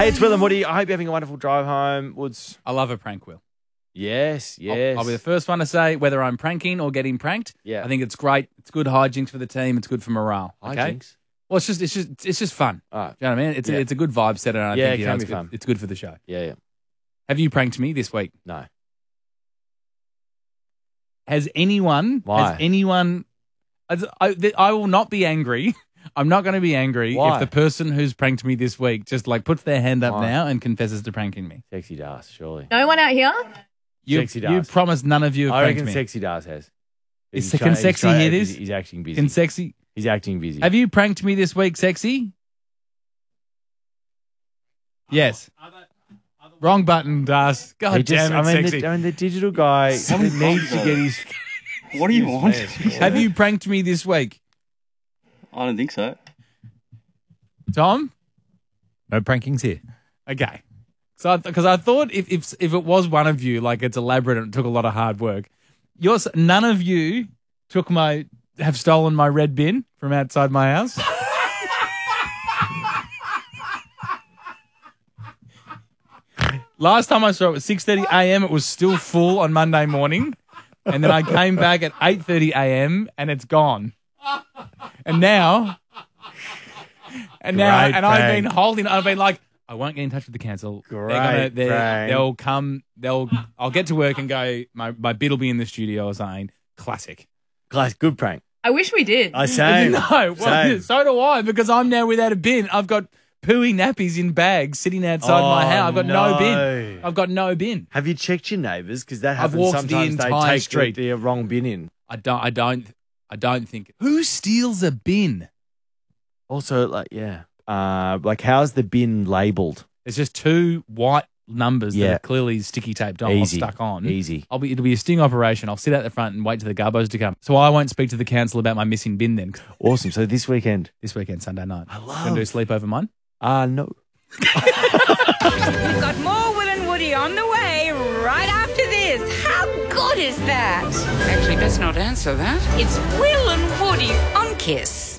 Hey, it's Will and Woody. I hope you're having a wonderful drive home. Woods. I love a prank, Will. Yes. I'll be the first one to say whether I'm pranking or getting pranked. Yeah. I think it's great. It's good hijinks for the team. It's good for morale. Okay? Hijinks? Well, it's just fun. All right. Do you know what I mean? It's a good vibe setter. And I Yeah, think, it can it's be fun. It's good for the show. Yeah. Have you pranked me this week? No. Has anyone? Why? Has anyone? I will not be angry. I'm not going to be angry Why? if the person who's pranked me this week just like puts their hand up Why? now and confesses to pranking me. Sexy Das, surely. No one out here? Sexy You Das. promised none of you have I pranked reckon me. Sexy Das has. Can Sexy hear this? He's acting busy. Can Sexy? He's acting busy. Have you pranked me this week, Sexy? Yes. Wrong button, Das. God damn it, Sexy. The digital guy needs to get his... What do you want? Have you pranked me this week? I don't think so. Tom? No prankings here. Okay. So, because I thought if it was one of you, like it's elaborate and it took a lot of hard work. None of you have stolen my red bin from outside my house. Last time I saw it was 6:30 a.m. It was still full on Monday morning, and then I came back at 8:30 a.m. and it's gone. And now, I've been holding. I've been like, I won't get in touch with the council. Great prank. They'll come. I'll get to work and go. My bid will be in the studio or something. Classic. Good prank. I wish we did. Same. No, well, Same. so do I, because I'm now without a bin. I've got pooey nappies in bags sitting outside my house. I've got no bin. I've got no bin. Have you checked your neighbours? Because that I've happens walked the sometimes. They entire take street. the wrong bin in. I don't think. Who steals a bin? Also, how's the bin labelled? It's just two white numbers that are clearly sticky taped on or Easy. stuck on. Easy. It'll be a sting operation. I'll sit out the front and wait for the garbos to come. So I won't speak to the council about my missing bin then. Awesome. So this weekend? Sunday night. I Gonna do a sleepover mine? No. We've got more Will and Woody on the way right after this. How good is that? Actually, best not answer that. It's Will and Woody on Kiss.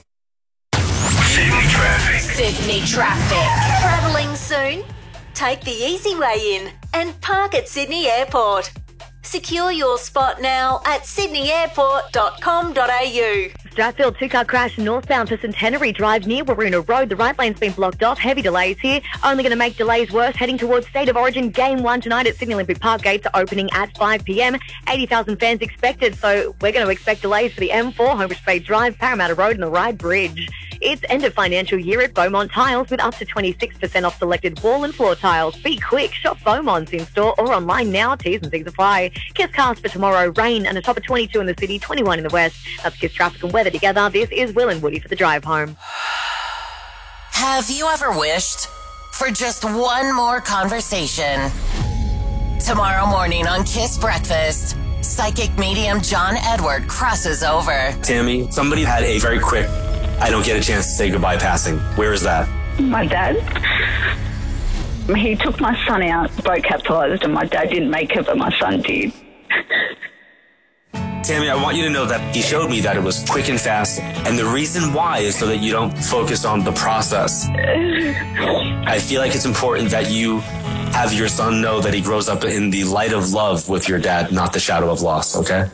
Sydney traffic. Travelling soon? Take the easy way in and park at Sydney Airport. Secure your spot now at sydneyairport.com.au. Strathfield two-car crash northbound to Centenary Drive near Waroona Road. The right lane's been blocked off. Heavy delays here. Only going to make delays worse. Heading towards State of Origin Game 1 tonight at Sydney Olympic Park. Gates are opening at 5 p.m. 80,000 fans expected, so we're going to expect delays for the M4, Homebush Bay Drive, Parramatta Road and the Ryde Bridge. It's end of financial year at Beaumont Tiles with up to 26% off selected wall and floor tiles. Be quick. Shop Beaumont's in-store or online now. T's and C's apply. Kiss cast for tomorrow. Rain and a top of 22 in the city, 21 in the west. That's Kiss traffic and weather together. This is Will and Woody for the drive home. Have you ever wished for just one more conversation? Tomorrow morning on Kiss Breakfast, psychic medium John Edward crosses over. Tammy, somebody had a very quick, I don't get a chance to say goodbye passing. Where is that? My dad. He took my son out, broke capitalised, and my dad didn't make it, but my son did. Tammy, I want you to know that he showed me that it was quick and fast, and the reason why is so that you don't focus on the process. I feel like it's important that you have your son know that he grows up in the light of love with your dad, not the shadow of loss, okay?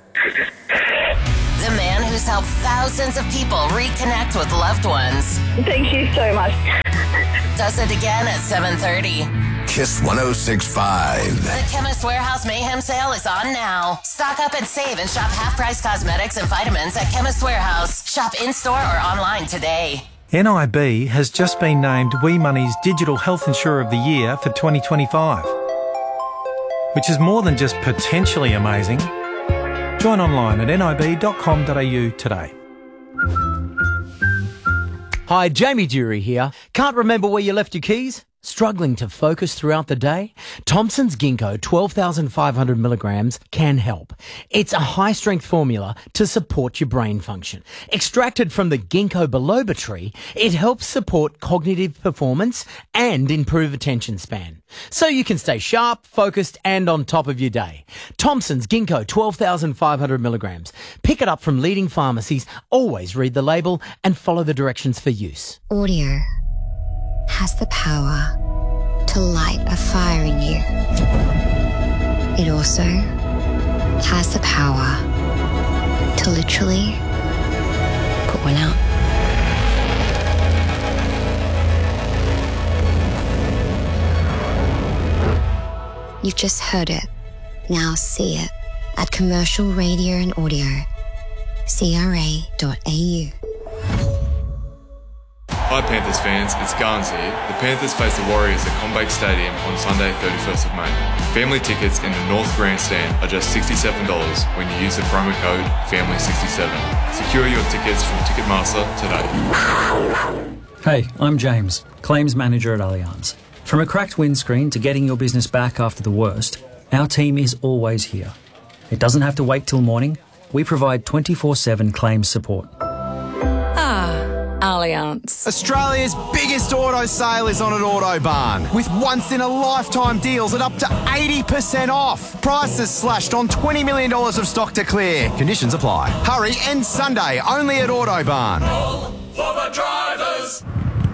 The man who's helped thousands of people reconnect with loved ones. Thank you so much. Does it again at 7:30. Kiss 106.5. The Chemist Warehouse Mayhem Sale is on now. Stock up and save and shop half-price cosmetics and vitamins at Chemist Warehouse. Shop in-store or online today. NIB has just been named WE Money's Digital Health Insurer of the Year for 2025, which is more than just potentially amazing. Join online at nib.com.au today. Hi, Jamie Dury here. Can't remember where you left your keys? Struggling to focus throughout the day? Thompson's Ginkgo 12,500 milligrams can help. It's a high-strength formula to support your brain function. Extracted from the ginkgo biloba tree, it helps support cognitive performance and improve attention span. So you can stay sharp, focused, and on top of your day. Thompson's Ginkgo 12,500 milligrams. Pick it up from leading pharmacies. Always read the label and follow the directions for use. Audio has the power to light a fire in you. It also has the power to literally put one out. You've just heard it. Now see it at Commercial Radio and Audio, CRA.au. Hi Panthers fans, it's Garns here. The Panthers face the Warriors at CommBank Stadium on Sunday 31st of May. Family tickets in the North Grandstand are just $67 when you use the promo code FAMILY67. Secure your tickets from Ticketmaster today. Hey, I'm James, Claims Manager at Allianz. From a cracked windscreen to getting your business back after the worst, our team is always here. It doesn't have to wait till morning. We provide 24/7 claims support. Allianz. Australia's biggest auto sale is on at Autobarn, with once-in-a-lifetime deals at up to 80% off. Prices slashed on $20 million of stock to clear. Conditions apply. Hurry, end Sunday, only at Autobarn. All for the drivers.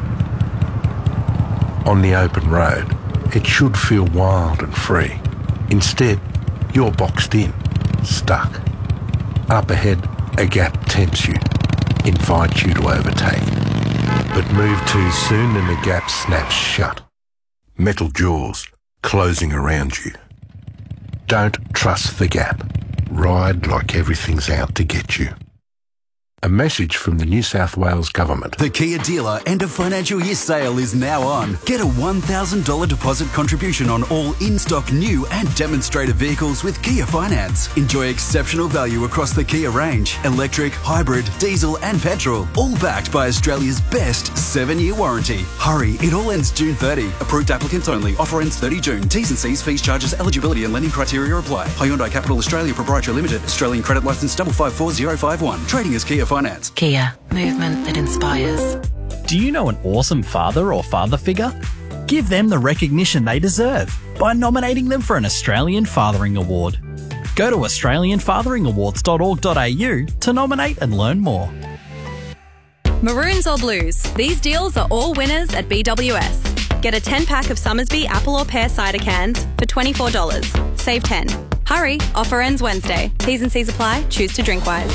On the open road, it should feel wild and free. Instead, you're boxed in, stuck. Up ahead, a gap tempts you, invites you to overtake. But move too soon and the gap snaps shut. Metal jaws closing around you. Don't trust the gap. Ride like everything's out to get you. A message from the New South Wales Government. The Kia dealer end of financial year sale is now on. Get a $1,000 deposit contribution on all in-stock new and demonstrator vehicles with Kia Finance. Enjoy exceptional value across the Kia range. Electric, hybrid, diesel and petrol. All backed by Australia's best 7-year warranty. Hurry, it all ends June 30. Approved applicants only. Offer ends 30 June. T's and C's, fees, charges, eligibility and lending criteria apply. Hyundai Capital Australia Proprietary Limited. Australian credit licence 554051. Trading as Kia Finance. Kia, movement that inspires. Do you know an awesome father or father figure? Give them the recognition they deserve by nominating them for an Australian Fathering Award. Go to australianfatheringawards.org.au to nominate and learn more. Maroons or blues, these deals are all winners at BWS. Get a 10-pack of Summersby apple or pear cider cans for $24. Save 10. Hurry, offer ends Wednesday. T's and C's apply. Choose to drink wise.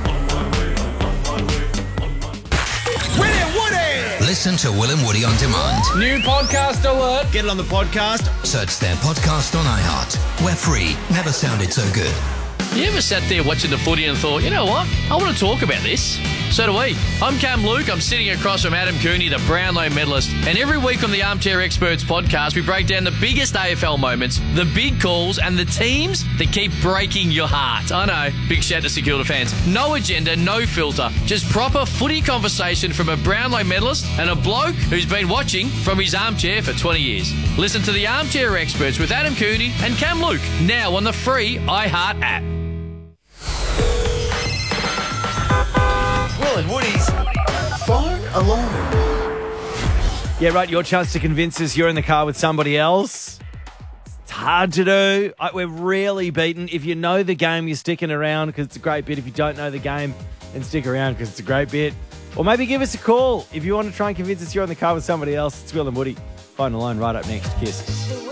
Listen to Will and Woody on demand. New podcast alert. Get it on the podcast. Search their podcast on iHeart. We're free. Never sounded so good. You ever sat there watching the footy and thought, you know what? I want to talk about this. So do we. I'm Cam Luke. I'm sitting across from Adam Cooney, the Brownlow medalist. And every week on the Armchair Experts podcast, we break down the biggest AFL moments, the big calls, and the teams that keep breaking your heart. I know. Big shout to St Kilda fans. No agenda, no filter. Just proper footy conversation from a Brownlow medalist and a bloke who's been watching from his armchair for 20 years. Listen to the Armchair Experts with Adam Cooney and Cam Luke, now on the free iHeart app. Will and Woody's Phone Alarm. Yeah, right. Your chance to convince us you're in the car with somebody else. It's hard to do. We're really beaten. If you know the game, you're sticking around because it's a great bit. If you don't know the game, then stick around because it's a great bit. Or maybe give us a call if you want to try and convince us you're in the car with somebody else. It's Will and Woody. Phone Alarm right up next. Kiss.